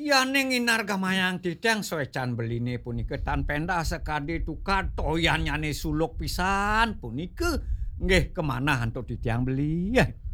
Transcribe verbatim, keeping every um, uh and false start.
Ya ning inar gamayang titiang soecan beline punika tan pendah sekadi tukar toyanyane suluk pisan punike. Nggih kemana hantu titiang beli ya.